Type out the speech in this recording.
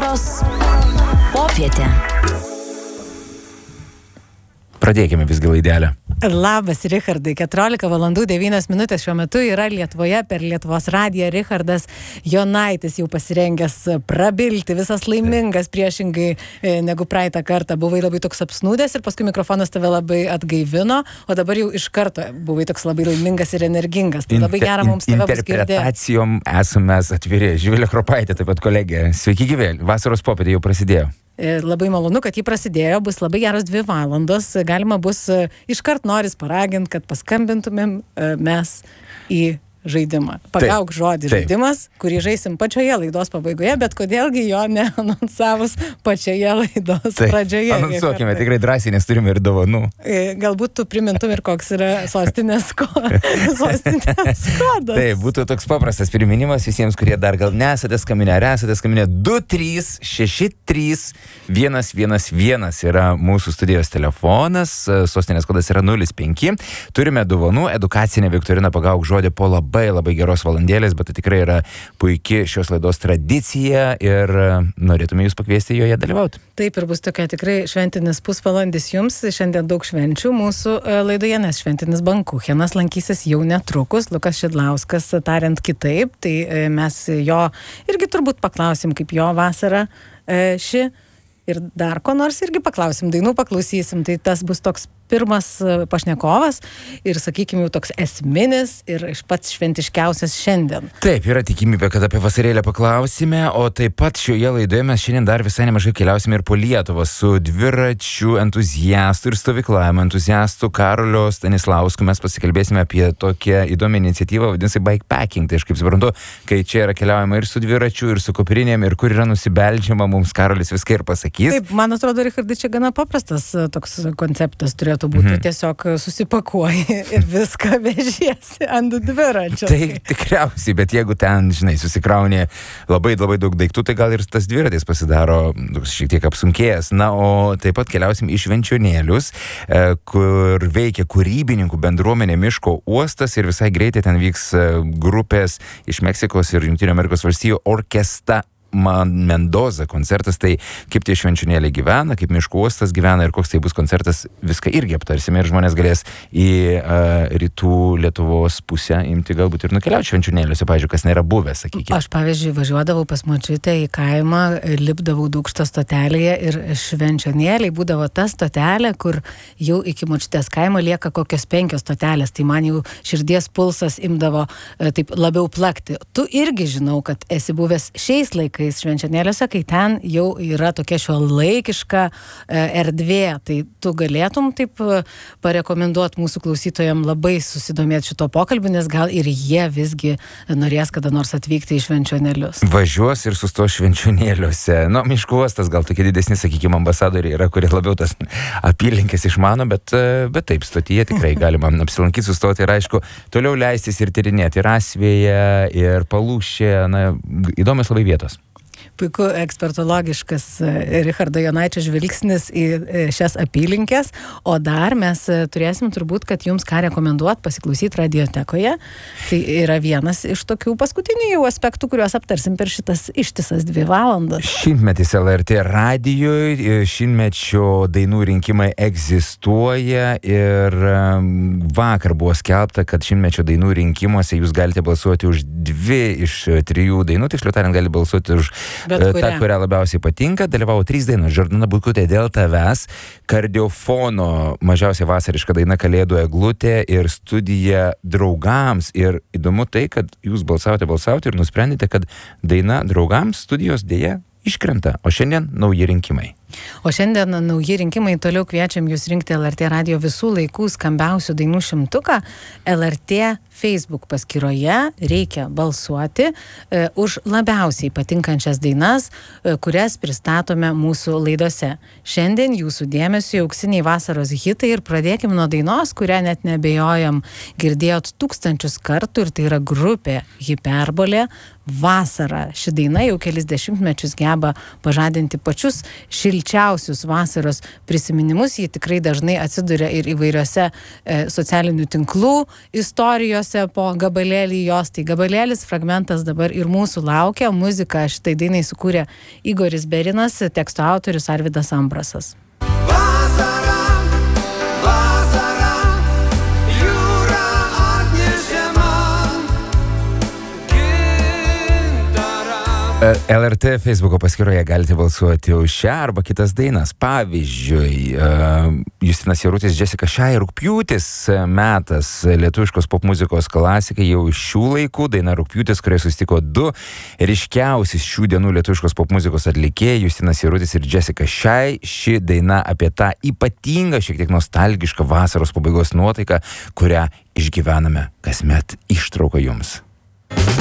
Vasaros popietė. Pradėkime visgi laidelę. Labas, Richardai. 14 valandų 9 minutės šiuo metu yra Lietuvoje per Lietuvos radiją. Richardas Jonaitis jau pasirengęs prabilti, visas laimingas priešingai negu praeitą kartą. Buvai labai toks apsnūdęs ir paskui mikrofonas tave labai atgaivino, o dabar jau iš karto buvai toks labai laimingas ir energingas. Tai labai gera mums tave bus girdėti. Interpretacijom esame atviri. Živilė Kropaitė, taip pat kolegė. Sveiki gyvi. Vasaros popietė jau prasidėjo. Labai malonu, kad jį prasidėjo, bus labai geros 2 valandos, galima bus iškart noris paraginti, kad paskambintumėm mes į žaidimą. Pagauk žodį žaidimas, kurį žaisim pačioje laidos pabaigoje, bet kodėlgi jo neanonsavus pačioje laidos pradžioje. Anonsuokime tikrai drąsiai, nes turime ir dovanų. Galbūt tu primintum ir koks yra sostinės kodas. Tai būtų toks paprastas priminimas visiems, kurie dar gal nesate skambinę, ar esate skambinę 23631111 yra mūsų studijos telefonas, sostinės kodas yra 05. Turime dovanų, edukacinę viktoriną Pagauk žodį po labai geros valandėlės, bet tai tikrai yra puiki šios laidos tradicija ir norėtume jūs pakviesti joje dalyvauti. Taip ir bus tokia tikrai šventinis pusvalandis jums. Šiandien daug švenčių mūsų laidoje, nes šventinis bankuchenas lankysis jau netrukus. Lukas Šidlauskas, tariant kitaip, tai mes jo irgi turbūt paklausim, kaip jo vasara ši. Ir dar ko nors irgi paklausim, dainų paklausysim, tai tas bus toks pirmas pašnekovas ir, sakykime, jau toks esminis ir pats šventiškiausias šiandien. Taip, yra tikimybė, kad apie vasarėlę paklausime, o taip pat šioje laidoje mes šiandien dar visai nemažai keliausime ir po Lietuvą su dviračių entuziastų ir stovyklavimo entuziastų Karoliu Stanislausku. Mes pasikalbėsime apie tokią įdomią iniciatyvą, vadinasi bikepacking. Tai aš kaip suprantu, kai čia yra keliaujama ir su dviračiu, ir su koprinėm, ir kur yra nusibeldžiama, mums Karolis viską ir pasakys. Taip, man atrodo, Richardai, čia gana paprastas toks konceptas turėtų būti. Tiesiog susipakuoji ir viską vežiesi ant dviračio. Tai tikriausiai, bet jeigu ten, žinai, susikrauni labai daug daiktų, tai gal ir tas dviratis pasidaro šiek tiek apsunkėjęs. Na, o taip pat keliausim į Švenčionėlius, kur veikia kūrybininkų bendruomenė Miško uostas ir visai greitai ten vyks grupės iš Meksikos ir Jungtinių Amerikos valstijų Orkesta Mendoza koncertas. Tai kaip tie Švenčionėliai gyvena, kaip Miško uostas gyvena ir koks tai bus koncertas, viską irgi aptarsime ir žmonės galės į rytų Lietuvos pusę imti galbūt ir nukeliauti Švenčionėliuose, pavyzdžiui, kas nėra buvę, sakykime. Aš, pavyzdžiui, važiuodavau pas močiutę į kaimą, lipdavau Dūkšto stotelėje ir Švenčionėliai būdavo ta stotelė, kur jau iki močiutės kaimo lieka kokios 5 stotelės, tai man jau širdies pulsas imdavo taip labiau plakti. Tu irgi žinau, kad esi buvęs šiais laikais Švenčionėliuose, kai ten jau yra tokia šiuolaikiška erdvė, tai tu galėtum taip parekomenduoti mūsų klausytojams labai susidomėti šito pokalbį, nes gal ir jie visgi norės kada nors atvykti į Švenčionėlius. Važiuos ir sustos Švenčionėliuose. Nu, Miško uostas gal tokie didesni, sakykime, ambasadoriai yra, kurie labiau tas apylinkės išmano, bet taip, stotyje tikrai galima apsilankyti, sustoti ir aišku, toliau leistis ir tyrinėti ir Asvėje, ir Palūšė, na, įdomios labai vietos. Puiku ekspertologiškas Richardo Jonaičio žvilgsnis į šias apylinkės, o dar mes turėsim turbūt, kad jums ką rekomenduot pasiklausyti radiotekoje. Tai yra vienas iš tokių paskutinių jau aspektų, kuriuos aptarsim per šitas ištisas 2 valandas. Šimtmetis LRT radijui, šimtmečio dainų rinkimai egzistuoja ir vakar buvo skelbta, kad šimtmečio dainų rinkimuose jūs galite balsuoti už 2 iš 3 dainų, tiksliau tariant, gali balsuoti už ta, kurią labiausiai patinka. Dalyvavo 3 dainos: Žardana Buikutė Dėl tavęs, Kardiofono mažiausiai vasariška daina Kalėdų eglutė ir Studija draugams. Ir įdomu tai, kad jūs balsavote ir nusprendėte, kad daina draugams studijos dėja iškrenta, o šiandien nauji rinkimai. O šiandien nauji rinkimai, toliau kviečiam jūs rinkti LRT radijo visų laikų skambiausių dainų 100 LRT Facebook paskyroje. Reikia balsuoti už labiausiai patinkančias dainas, kurias pristatome mūsų laidose. Šiandien jūsų dėmesio auksiniai vasaros hitai ir pradėkim nuo dainos, kurią net nebejojam girdėjot 1000 kartų, ir tai yra grupė Hiperbolė Vasara. Ši daina jau kelis dešimtmečius geba pažadinti pačius šilčiausius šilčiausius vasaros prisiminimus. Ji tikrai dažnai atsiduria ir įvairiose socialinių tinklų istorijose po gabalėlį jos. Tai gabalėlis, fragmentas dabar ir mūsų laukia. Muziką šitai dainai sukūrė Igoris Berinas, teksto autorius Arvydas Ambrasas. LRT Facebooko paskyroje galite balsuoti už šią arba kitas dainas. Pavyzdžiui, Justinas Jarutis, Jessica Shy, Rugpjūtis metas lietuviškos popmuzikos klasikai jau iš šių laikų. Daina Rugpjūtis, kurioje susitiko du ryškiausi šių dienų lietuviškos popmuzikos atlikėjai, Justinas Jarutis ir Jessica Shy. Ši daina apie tą ypatingą, šiek tiek nostalgišką vasaros pabaigos nuotaiką, kurią išgyvename kasmet. Ištrauka jums.